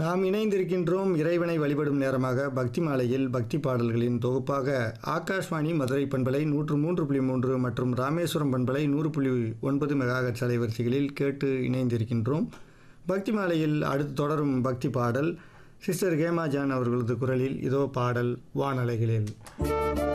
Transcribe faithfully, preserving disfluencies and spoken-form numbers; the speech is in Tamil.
நாம் இணைந்திருக்கின்றோம் இறைவனை வழிபடும் நேரமாக பக்தி மாலையில் பக்தி பாடல்களின் தொகுப்பாக ஆகாஷ்வாணி மதுரை பண்பலை நூற்று மூன்று புள்ளி மூன்று மற்றும் ராமேஸ்வரம் பண்பலை நூறு புள்ளி ஒன்பது மெகாஹெர்ட்ஸ் அலைவரிசைகளில் கேட்டு இணைந்திருக்கின்றோம். பக்தி மாலையில் அடுத்து தொடரும் பக்தி பாடல் சிஸ்டர் ஹேமா ஜான் அவர்களது குரலில். இதோ பாடல் வானலைகளில்.